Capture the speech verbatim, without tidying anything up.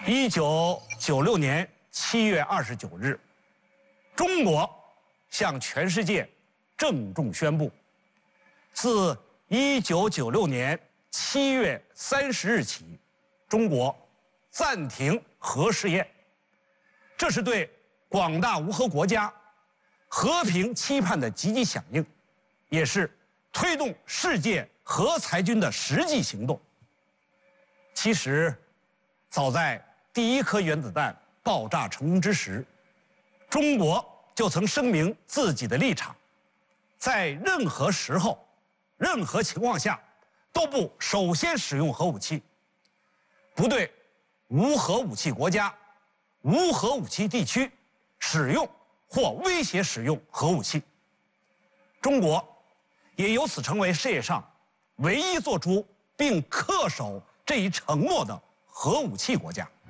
一九九六年七月二十九日，中国向全世界郑重宣布，自一九九六年七月三十日起，中国暂停核试验。这是对广大无核国家和平期盼的积极响应，也是推动世界核裁军的实际行动。其实，早在第一颗原子弹爆炸成功之时，中国就曾声明自己的立场，在任何时候、任何情况下都不首先使用核武器，不对无核武器国家、无核武器地区使用或威胁使用核武器。中国也由此成为世界上唯一做出并恪守这一承诺的核武器国家。